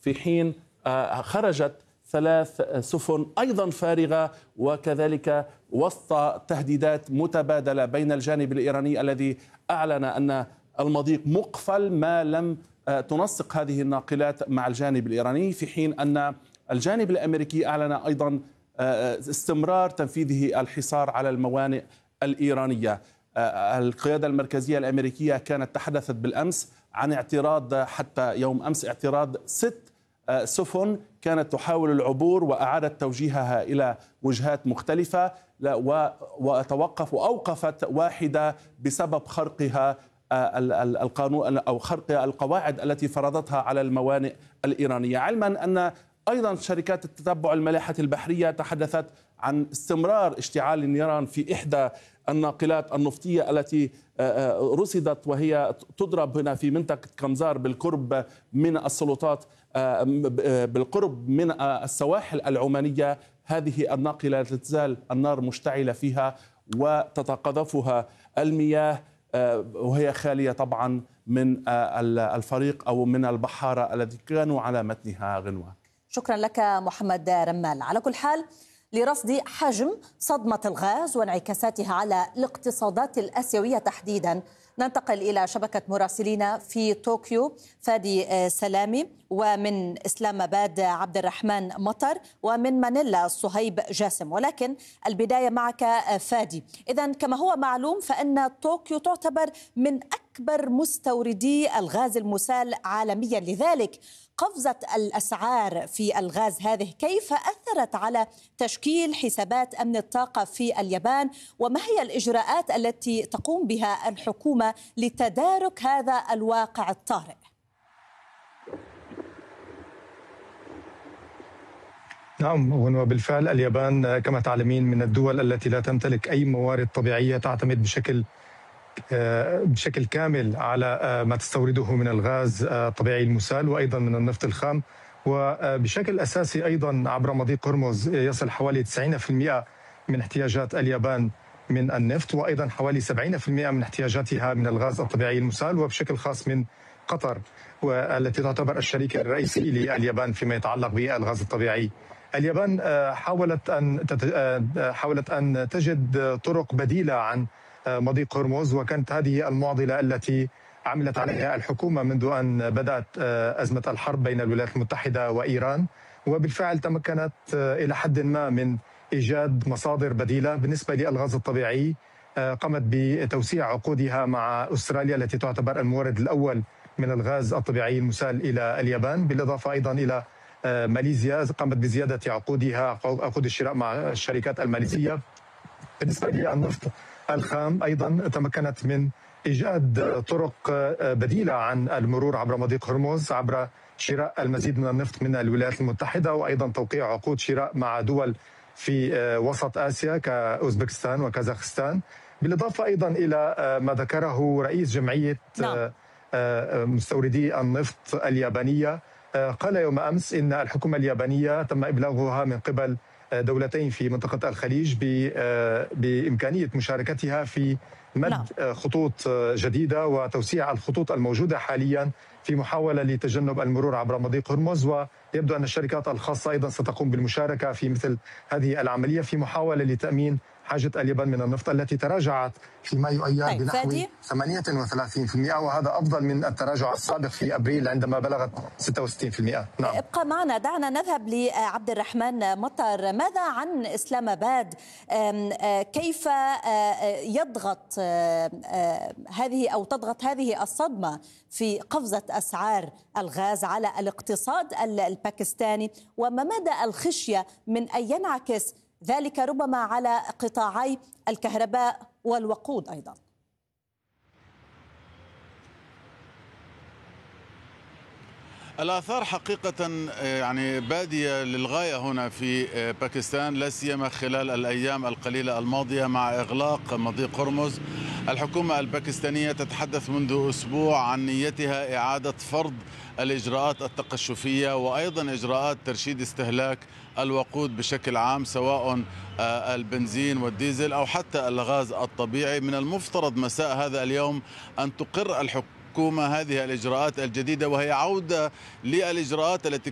في حين خرجت 3 سفن أيضا فارغة، وكذلك وسط تهديدات متبادلة بين الجانب الإيراني الذي أعلن أن المضيق مقفل ما لم تنسق هذه الناقلات مع الجانب الإيراني، في حين أن الجانب الأمريكي أعلن أيضا استمرار تنفيذه الحصار على الموانئ الإيرانية. القيادة المركزية الأمريكية كانت تحدثت بالأمس عن اعتراض، حتى يوم أمس اعتراض 6 سفن كانت تحاول العبور وأعادت توجيهها إلى وجهات مختلفة، وأوقفت واحدة بسبب خرقها القانون أو خرق القواعد التي فرضتها على الموانئ الإيرانية، علما أن أيضا شركات التتبع الملاحة البحرية تحدثت عن استمرار اشتعال النيران في إحدى الناقلات النفطية التي رصدت وهي تضرب هنا في منطقة كمزار بالقرب من السلطات، بالقرب من السواحل العمانية. هذه الناقلة لا تزال النار مشتعلة فيها وتتقاذفها المياه، وهي خالية طبعا من الفريق أو من البحارة الذي كانوا على متنها. غنوة، شكرا لك محمد رمال. على كل حال، لرصد حجم صدمة الغاز وانعكاساتها على الاقتصادات الآسيوية تحديدا، ننتقل إلى شبكة مراسلين في طوكيو فادي سلامي، ومن إسلام آباد عبد الرحمن مطر، ومن مانيلا صهيب جاسم. ولكن البداية معك فادي. إذن كما هو معلوم فإن طوكيو تعتبر من أكبر مستوردي الغاز المسال عالميا، لذلك قفزة الأسعار في الغاز هذه كيف أثرت على تشكيل حسابات أمن الطاقة في اليابان؟ وما هي الإجراءات التي تقوم بها الحكومة لتدارك هذا الواقع الطارئ؟ نعم، وبالفعل اليابان كما تعلمين من الدول التي لا تمتلك أي موارد طبيعية، تعتمد بشكل كامل على ما تستورده من الغاز الطبيعي المسال وأيضا من النفط الخام، وبشكل أساسي أيضا عبر مضيق هرمز يصل حوالي 90% من احتياجات اليابان من النفط، وأيضا حوالي 70% من احتياجاتها من الغاز الطبيعي المسال، وبشكل خاص من قطر والتي تعتبر الشريك الرئيسي لليابان فيما يتعلق بالغاز الطبيعي. اليابان حاولت أن تجد طرق بديلة عن مضيق هرمز، وكانت هذه المعضلة التي عملت عليها الحكومة منذ أن بدأت أزمة الحرب بين الولايات المتحدة وإيران، وبالفعل تمكنت إلى حد ما من إيجاد مصادر بديلة. بالنسبة للغاز الطبيعي قامت بتوسيع عقودها مع أستراليا التي تعتبر المورد الأول من الغاز الطبيعي المسال إلى اليابان، بالإضافة أيضا إلى ماليزيا قامت بزيادة عقودها، عقود الشراء مع الشركات الماليزية. بالنسبة للنفط الخام أيضا تمكنت من إيجاد طرق بديلة عن المرور عبر مضيق هرمز عبر شراء المزيد من النفط من الولايات المتحدة، وأيضا توقيع عقود شراء مع دول في وسط آسيا كأوزبكستان وكازاخستان، بالإضافة أيضا إلى ما ذكره رئيس جمعية مستوردي النفط اليابانية. قال يوم أمس إن الحكومة اليابانية تم إبلاغها من قبل دولتين في منطقة الخليج بإمكانية مشاركتها في مد خطوط جديدة وتوسيع الخطوط الموجودة حاليا في محاولة لتجنب المرور عبر مضيق هرمز، ويبدو أن الشركات الخاصة أيضا ستقوم بالمشاركة في مثل هذه العملية في محاولة لتأمين حاجة اليابان من النفط التي تراجعت في مايو أيار بنحو 38%، وهذا أفضل من التراجع السابق في أبريل عندما بلغت 66%. نعم. ابقى معنا، دعنا نذهب لعبد الرحمن مطر. ماذا عن إسلام آباد؟ كيف يضغط هذه أو تضغط هذه الصدمة في قفزة أسعار الغاز على الاقتصاد الباكستاني، وما مدى الخشية من أن ينعكس ذلك ربما على قطاعي الكهرباء والوقود أيضا؟ الآثار حقيقة يعني بادية للغاية هنا في باكستان، لا سيما خلال الأيام القليلة الماضية مع إغلاق مضيق هرمز. الحكومة الباكستانية تتحدث منذ أسبوع عن نيتها إعادة فرض الإجراءات التقشفية وأيضا إجراءات ترشيد استهلاك الوقود بشكل عام، سواء البنزين والديزل أو حتى الغاز الطبيعي. من المفترض مساء هذا اليوم أن تقر الحكومة هذه الإجراءات الجديدة، وهي عودة للإجراءات التي